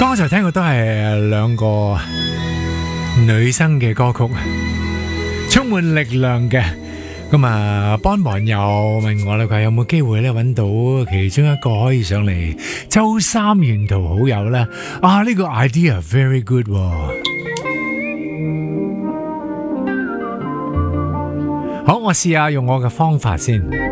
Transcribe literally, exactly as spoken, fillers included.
剛才聽過都係兩個女生嘅歌曲，充滿力量嘅。咁啊，幫網友問我啦，佢有冇機會咧揾到其中一個可以上嚟周三沿途好友咧？啊，呢個 idea very good 喎。好，我試下用我嘅方法先。